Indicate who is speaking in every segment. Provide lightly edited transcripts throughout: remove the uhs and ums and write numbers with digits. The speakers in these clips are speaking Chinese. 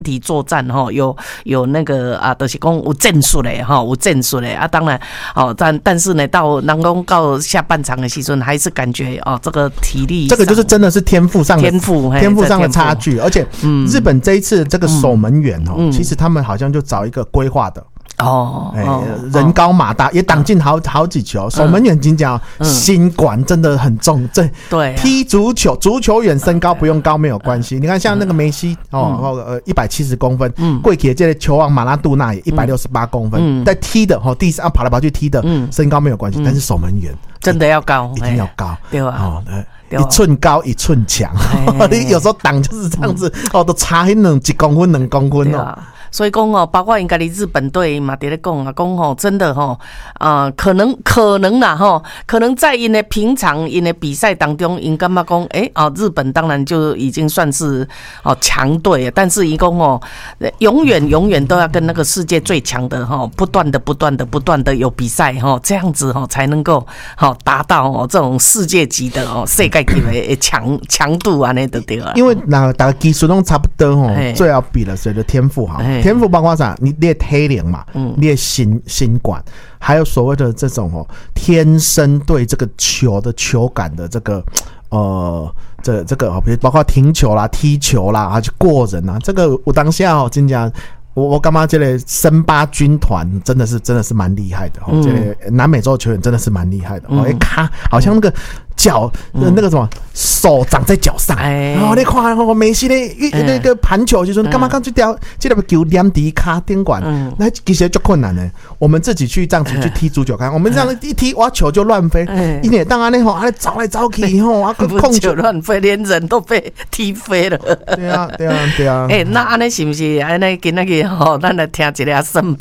Speaker 1: 体作战有那个就是讲有战术的有战术的当然但是呢，到人讲到下半场的时阵，还是感觉这个体力
Speaker 2: 这个就是真的是天赋上的差距，而且日本这一次这个守门员其实他们好像就找一个规划的。人高马大，也挡进好几球。守门员真讲心管真的很重，
Speaker 1: 对。
Speaker 2: 踢足球员身高不用高没有关系。你看像那个梅西170公分，过去这个球王马拉杜纳也168公分，在踢的第三跑来跑去踢的，身高没有关系，但是守门员
Speaker 1: 真的要高，
Speaker 2: 一定要高，
Speaker 1: 对吧？
Speaker 2: 一寸高一寸强，你有时候挡就是这样子都差1公分2公分哦。
Speaker 1: 所以讲包括应该的日本队嘛，在咧讲真的可能啦可能在因的平常因的比赛当中，因感觉讲日本当然就已经算是强队，但是一共永远都要跟那个世界最强的不断的有比赛这样子才能够达到这种世界级的世界级的强度安尼就对了。
Speaker 2: 因为大家技术都差不多最要比的谁的天赋好。天赋包括啥？你的体能嘛，你的心管，还有所谓的这种天生对这个球的球感的这个这个包括停球啦、踢球啦，就过人啊，这个我当下真讲。我干嘛这类森巴军团真的是蛮厉害的这类南美洲球员真的是蛮厉害的咔好像那个脚那个什么手长在脚上你看梅西那个盘球就说干嘛刚去掉这个球黏底卡顶管那其实就困难的。我们自己去这样子去踢足球看，我们这样一踢哇球就乱飞，因为当然那还找来找去
Speaker 1: 控球乱飞，连人都被踢飞了。
Speaker 2: 对啊
Speaker 1: 那安尼是不是安尼今天咱来听一下森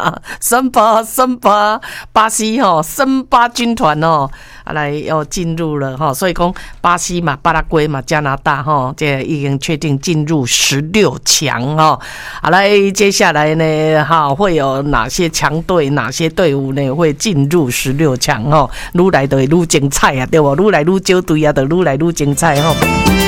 Speaker 1: 巴巴西森巴军团来要进入了所以讲巴西嘛、巴拉圭嘛、加拿大这已经确定进入16强好来接下来呢会有哪些强队、哪些队伍呢会进入16强愈来就愈精彩啊，对不？愈来愈少队啊，就愈来愈精彩